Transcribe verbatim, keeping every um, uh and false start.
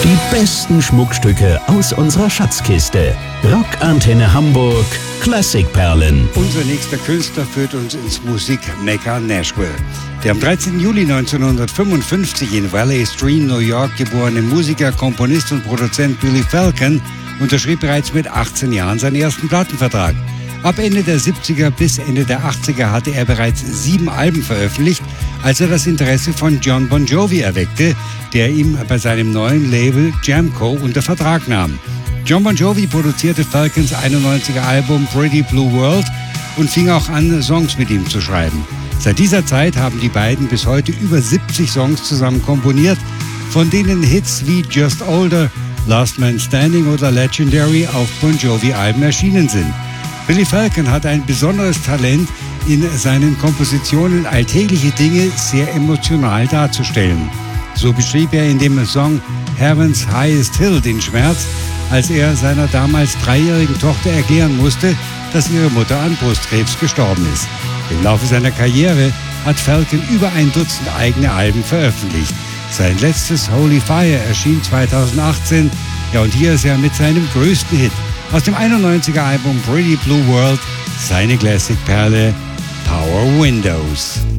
Die besten Schmuckstücke aus unserer Schatzkiste. Rockantenne Hamburg Klassikperlen. Unser nächster Künstler führt uns ins Musikmekka Nashville. Der am dreizehnten Juli neunzehnhundertfünfundfünfzig in Valley Stream, New York geborene Musiker, Komponist und Produzent Billy Falcon unterschrieb bereits mit achtzehn Jahren seinen ersten Plattenvertrag. Ab Ende der siebziger bis Ende der achtziger hatte er bereits sieben Alben veröffentlicht, als er das Interesse von Jon Bon Jovi erweckte, der ihm bei seinem neuen Label Jamco unter Vertrag nahm. Jon Bon Jovi produzierte Falcons einundneunziger Album Pretty Blue World und fing auch an, Songs mit ihm zu schreiben. Seit dieser Zeit haben die beiden bis heute über siebzig Songs zusammen komponiert, von denen Hits wie Just Older, Last Man Standing oder Legendary auf Bon Jovi-Alben erschienen sind. Billy Falcon hat ein besonderes Talent, in seinen Kompositionen alltägliche Dinge sehr emotional darzustellen. So beschrieb er in dem Song Heaven's Highest Hill den Schmerz, als er seiner damals dreijährigen Tochter erklären musste, dass ihre Mutter an Brustkrebs gestorben ist. Im Laufe seiner Karriere hat Falcon über ein Dutzend eigene Alben veröffentlicht. Sein letztes Holy Fire erschien zweitausendachtzehn, ja, und hier ist er mit seinem größten Hit aus dem einundneunziger Album Pretty Blue World, seine Classic-Perle Power Windows.